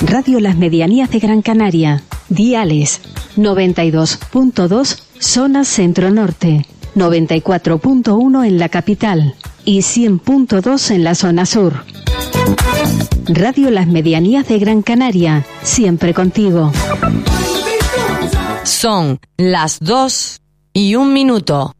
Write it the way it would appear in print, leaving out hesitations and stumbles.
Radio Las Medianías de Gran Canaria. Diales 92.2 zona centro-norte, 94.1 en la capital y 100.2 en la zona sur. Radio Las Medianías de Gran Canaria, siempre contigo. Son las 2:01.